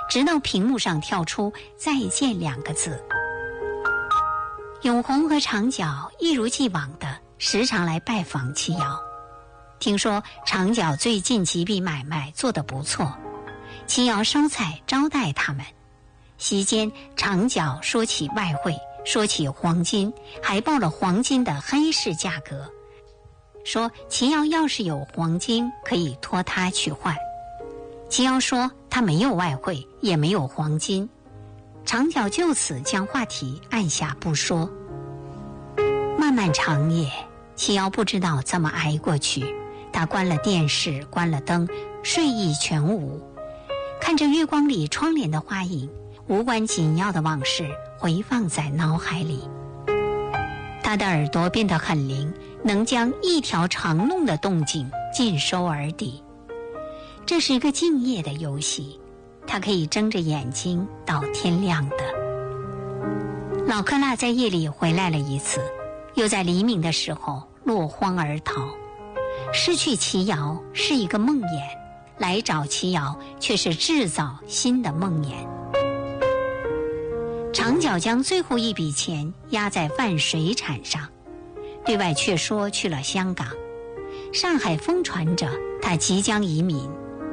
直到屏幕上跳出再见2个字。永红和长角一如既往的时常来拜访齐瑶。听说长角最近几笔买卖做得不错，齐瑶烧菜招待他们。席间长角说起外汇，说起黄金，还报了黄金的黑市价格，说齐瑶要是有黄金可以托他去换。齐瑶说他没有外汇，也没有黄金。长角就此将话题按下不说。漫漫长夜，齐瑶不知道怎么挨过去。他关了电视，关了灯，睡意全无，看着月光里窗帘的花影，无关紧要的往事回放在脑海里。他的耳朵变得很灵，能将一条长龙的动静尽收耳底。这是一个静夜的游戏，他可以睁着眼睛到天亮的。老克拉在夜里回来了一次，又在黎明的时候落荒而逃。失去齐瑶是一个梦魇，来找齐瑶却是制造新的梦魇。长角将最后一笔钱压在泛水产上，对外却说去了香港。上海疯传着他即将移民。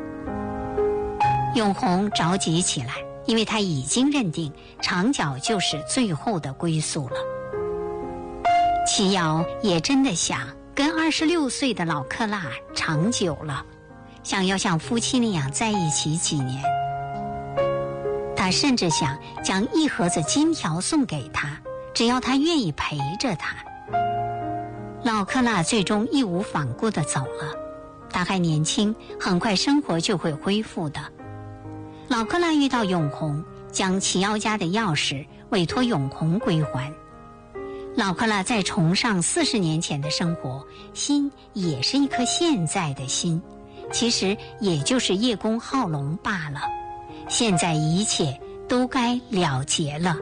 永红着急起来，因为他已经认定长角就是最后的归宿了。齐瑶也真的想跟26岁的老克拉长久了，想要像夫妻那样在一起几年。他甚至想将1盒子金条送给他，只要他愿意陪着他。老克拉最终义无反顾地走了，他还年轻，很快生活就会恢复的。老克拉遇到永红，将齐瑶家的钥匙委托永红归还。老克拉再崇尚40年前的生活，心也是一颗现在的心，其实也就是叶公好龙罢了。现在一切都该了结了。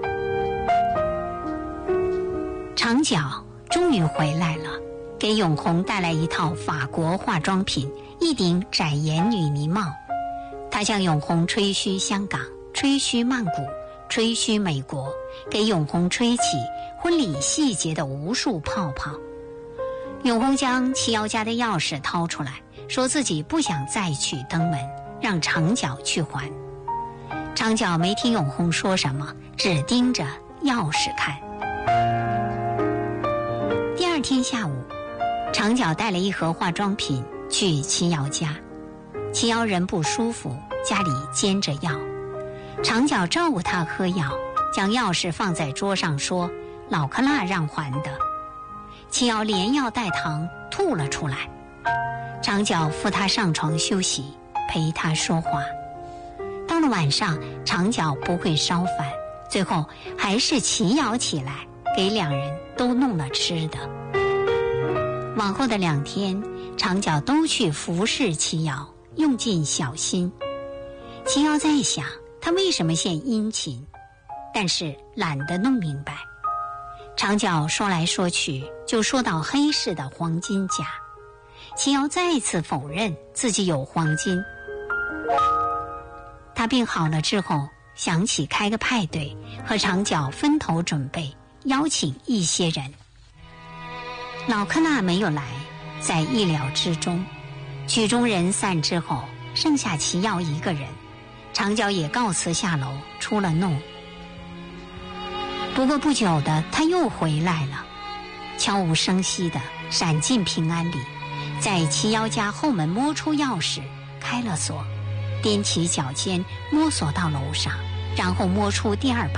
长角终于回来了，给永红带来一套法国化妆品，一顶窄檐女呢帽。他向永红吹嘘香港，吹嘘曼谷，吹嘘美国，给永红吹起婚礼细节的无数泡泡。永红将齐瑶家的钥匙掏出来，说自己不想再去登门，让长角去还。长角没听永红说什么，只盯着钥匙看。第2天下午，长角带了1盒化妆品去齐瑶家。齐瑶人不舒服，家里煎着药，长角照顾他喝药，将钥匙放在桌上说老克拉让还的。齐瑶连药带糖吐了出来。长角扶他上床休息，陪他说话。到了晚上，长角不会烧饭，最后还是齐瑶起来给2人都弄了吃的。往后的2天，长角都去服侍齐瑶，用尽小心。齐瑶在想他为什么献殷勤，但是懒得弄明白。长角说来说去，就说到黑市的黄金甲。齐瑶再次否认自己有黄金。他病好了之后，想起开个派对，和长角分头准备，邀请一些人。老克拉没有来，在意料之中。曲终人散之后，剩下齐瑶一个人，长角也告辞下楼，出了弄。不过不久的，他又回来了，悄无声息的闪进平安里，在齐瑶家后门摸出钥匙，开了锁，踮起脚尖摸索到楼上，然后摸出第2把